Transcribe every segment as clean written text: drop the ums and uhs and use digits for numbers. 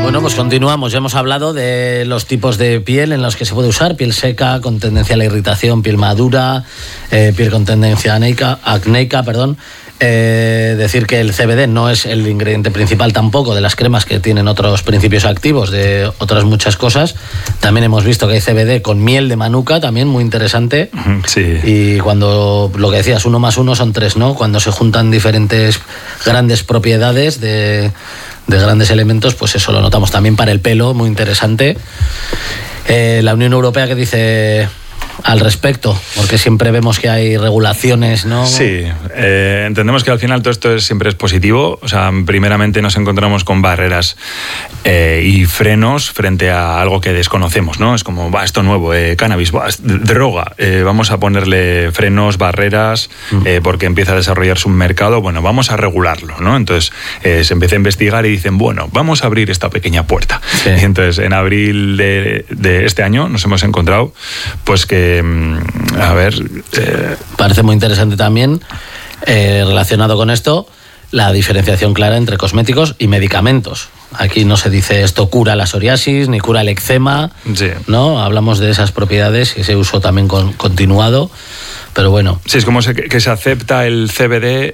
Bueno, pues continuamos. Ya hemos hablado de los tipos de piel en los que se puede usar: piel seca, con tendencia a la irritación, piel madura, piel con tendencia acnéica, decir que el CBD no es el ingrediente principal tampoco de las cremas, que tienen otros principios activos de otras muchas cosas. También hemos visto que hay CBD con miel de manuka, también muy interesante. Sí. Y cuando, lo que decías, 1 más 1 son 3, ¿no? Cuando se juntan diferentes grandes propiedades de grandes elementos, pues eso lo notamos también para el pelo, muy interesante. La Unión Europea, ¿qué dice al respecto? Porque siempre vemos que hay regulaciones, ¿no? Sí, entendemos que al final todo esto siempre es positivo. O sea, primeramente nos encontramos con barreras y frenos frente a algo que desconocemos, ¿no? Es como, esto nuevo, cannabis, droga, vamos a ponerle frenos, barreras, porque empieza a desarrollarse un mercado, bueno, vamos a regularlo, ¿no? Entonces se empieza a investigar y dicen, bueno, vamos a abrir esta pequeña puerta. Sí. Y entonces en abril de este año nos hemos encontrado, pues que parece muy interesante también, relacionado con esto, la diferenciación clara entre cosméticos y medicamentos. Aquí no se dice esto cura la psoriasis ni cura el eczema, sí, ¿no? Hablamos de esas propiedades y ese uso también continuado, pero bueno. Sí, es como que se acepta el CBD.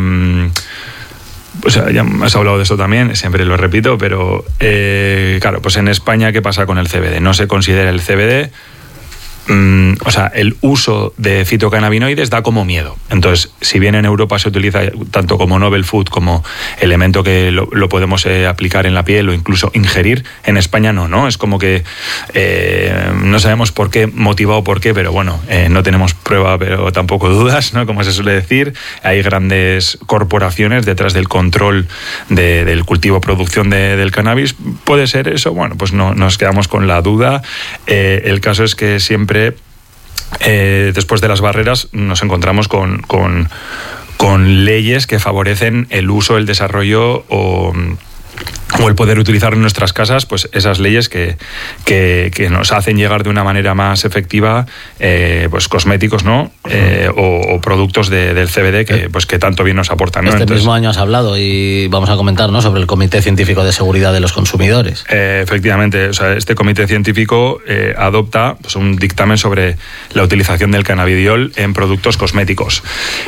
O sea, ya has hablado de esto también, siempre lo repito, pero claro, pues en España, ¿qué pasa con el CBD? No se considera el CBD. O sea, el uso de fitocannabinoides da como miedo. Entonces, si bien en Europa se utiliza tanto como novel food, como elemento que lo podemos aplicar en la piel o incluso ingerir, en España no. Es como que no sabemos por qué, motivado por qué, pero bueno, no tenemos prueba, pero tampoco dudas, ¿no? Como se suele decir. Hay grandes corporaciones detrás del control del cultivo, producción del cannabis. ¿Puede ser eso? Bueno, pues no nos quedamos con la duda. El caso es que siempre después de las barreras nos encontramos con leyes que favorecen el uso, el desarrollo o el poder utilizar en nuestras casas, pues esas leyes que nos hacen llegar de una manera más efectiva, pues cosméticos, ¿no? O productos del CBD que tanto bien nos aportan, ¿no? Entonces, mismo año has hablado y vamos a comentar, ¿no?, sobre el Comité Científico de Seguridad de los Consumidores. Efectivamente, o sea, este comité científico adopta, pues, un dictamen sobre la utilización del cannabidiol en productos cosméticos.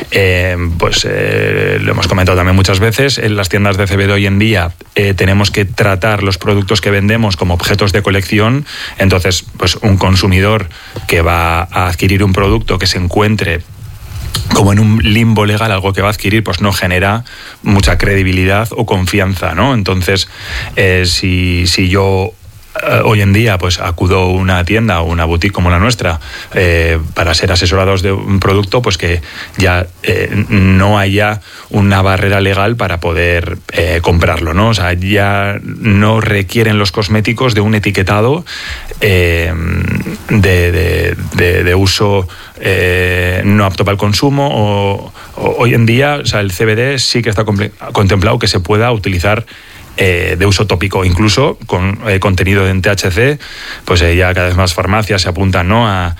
Lo hemos comentado también muchas veces, en las tiendas de CBD hoy en día tenemos que tratar los productos que vendemos como objetos de colección. Entonces, pues un consumidor que va a adquirir un producto que se encuentre como en un limbo legal, algo que va a adquirir, pues no genera mucha credibilidad o confianza, ¿no? Entonces, si yo hoy en día pues acudo a una tienda o una boutique como la nuestra para ser asesorados de un producto, pues que ya no haya una barrera legal para poder comprarlo, ¿no? O sea, ya no requieren los cosméticos de un etiquetado de uso no apto para el consumo, o hoy en día, o sea, el CBD sí que está contemplado que se pueda utilizar de uso tópico, incluso con contenido en THC. Pues ya cada vez más farmacias se apuntan, ¿no?, a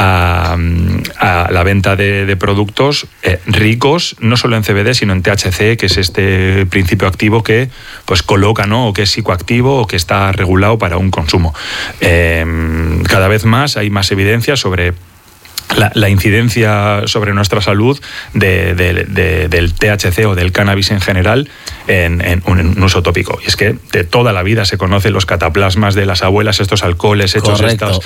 la venta de productos ricos, no solo en CBD, sino en THC, que es este principio activo que pues coloca, ¿no?, o que es psicoactivo o que está regulado para un consumo. Cada vez más hay más evidencia sobre la incidencia sobre nuestra salud del THC o del cannabis en general en un uso tópico. Y es que de toda la vida se conocen los cataplasmas de las abuelas, estos alcoholes hechos,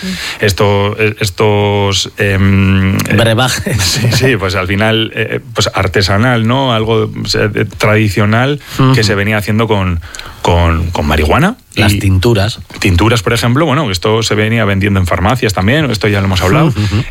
estos brebajes. Sí, pues al final pues artesanal, ¿no? Algo tradicional que se venía haciendo con marihuana. Las tinturas. Tinturas, por ejemplo, bueno, esto se venía vendiendo en farmacias también, esto ya lo hemos hablado.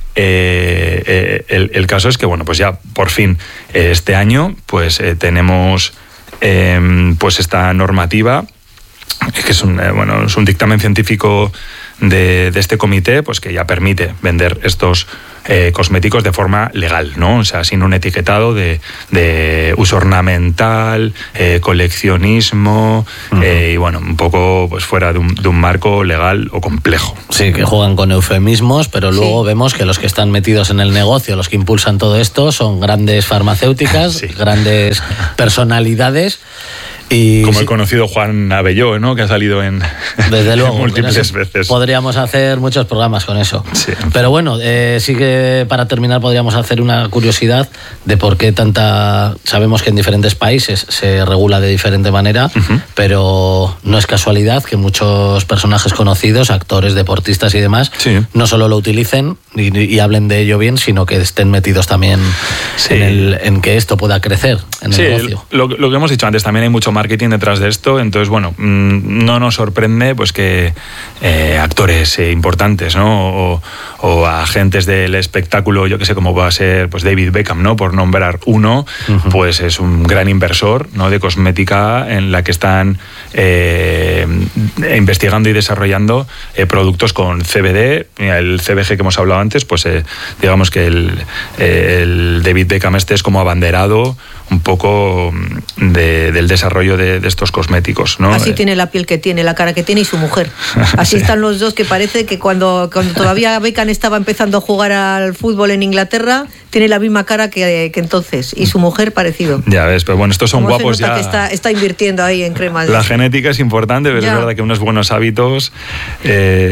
El caso es que, bueno, pues ya por fin este año pues tenemos pues esta normativa, que es un dictamen científico de este comité, pues que ya permite vender estos cosméticos de forma legal, ¿no? O sea, sin un etiquetado de uso ornamental, coleccionismo, y bueno, un poco pues fuera de un marco legal o complejo. Sí, que juegan con eufemismos, pero luego vemos que los que están metidos en el negocio, los que impulsan todo esto, son grandes farmacéuticas, grandes personalidades. Como el conocido Juan Abelló, ¿no? Que ha salido en desde luego, múltiples veces. Podríamos hacer muchos programas con eso. Sí. Pero bueno, sí que para terminar podríamos hacer una curiosidad de por qué sabemos que en diferentes países se regula de diferente manera, pero no es casualidad que muchos personajes conocidos, actores, deportistas y demás, no solo lo utilicen y hablen de ello bien, sino que estén metidos también en que esto pueda crecer en el negocio. Lo que hemos dicho antes, también hay mucho marketing detrás de esto, entonces bueno, no nos sorprende pues que actores importantes, ¿no? o agentes del espectáculo, yo que sé, como va a ser pues David Beckham, ¿no? Por nombrar uno, pues es un gran inversor, ¿no? De cosmética en la que están investigando y desarrollando productos con CBD. El CBG que hemos hablado antes, pues digamos que el David Beckham es como abanderado un poco del desarrollo de estos cosméticos, ¿no? Así tiene la piel que tiene, la cara que tiene y su mujer. Así están los dos, que parece que cuando todavía Beckham estaba empezando a jugar al fútbol en Inglaterra, tiene la misma cara que entonces, y su mujer parecido. Ya ves, pero bueno, estos son guapos ya. Que está invirtiendo ahí en cremas. La genética es importante, pero es verdad que unos buenos hábitos